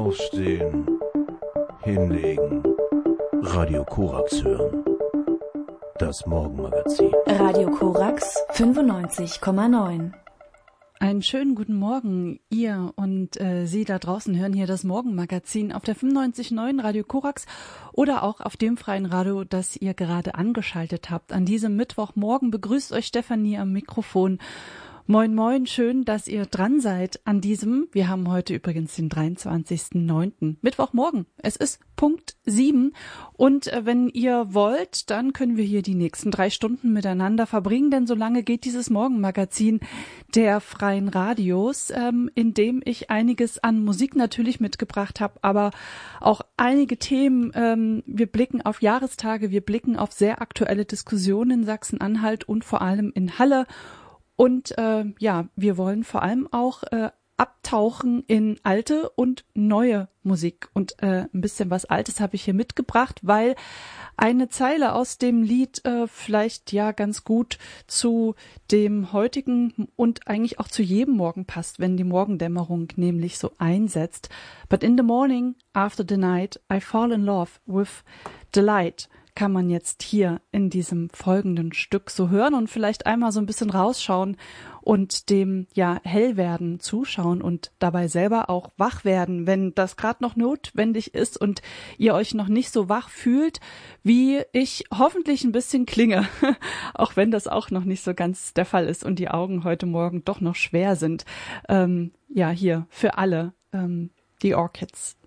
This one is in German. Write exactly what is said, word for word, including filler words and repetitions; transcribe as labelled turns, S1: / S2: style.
S1: Aufstehen, hinlegen, Radio Korax hören. Das Morgenmagazin.
S2: Radio Korax fünfundneunzig Komma neun.
S3: Einen schönen guten Morgen, ihr und äh, Sie da draußen hören hier das Morgenmagazin auf der fünfundneunzig Komma neun Radio Korax oder auch auf dem freien Radio, das ihr gerade angeschaltet habt. An diesem Mittwochmorgen begrüßt euch Stefanie am Mikrofon. Moin, moin, schön, dass ihr dran seid an diesem, wir haben heute übrigens den dreiundzwanzigsten neunten Mittwochmorgen. Es ist Punkt sieben und äh, wenn ihr wollt, dann können wir hier die nächsten drei Stunden miteinander verbringen, denn so lange geht dieses Morgenmagazin der freien Radios, ähm, in dem ich einiges an Musik natürlich mitgebracht habe, aber auch einige Themen. Ähm, wir blicken auf Jahrestage, wir blicken auf sehr aktuelle Diskussionen in Sachsen-Anhalt und vor allem in Halle. Und äh, ja, wir wollen vor allem auch äh, abtauchen in alte und neue Musik. Und äh, ein bisschen was Altes habe ich hier mitgebracht, weil eine Zeile aus dem Lied äh, vielleicht ja ganz gut zu dem heutigen und eigentlich auch zu jedem Morgen passt, wenn die Morgendämmerung nämlich so einsetzt. But in the morning, after the night, I fall in love with delight. Kann man jetzt hier in diesem folgenden Stück so hören und vielleicht einmal so ein bisschen rausschauen und dem ja Hellwerden zuschauen und dabei selber auch wach werden, wenn das gerade noch notwendig ist und ihr euch noch nicht so wach fühlt, wie ich hoffentlich ein bisschen klinge, auch wenn das auch noch nicht so ganz der Fall ist und die Augen heute Morgen doch noch schwer sind. Ähm, ja, hier für alle ähm, die Orchids.